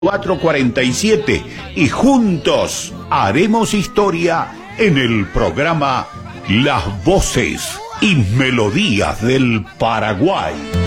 447 y juntos haremos historia en el programa Las Voces y Melodías del Paraguay.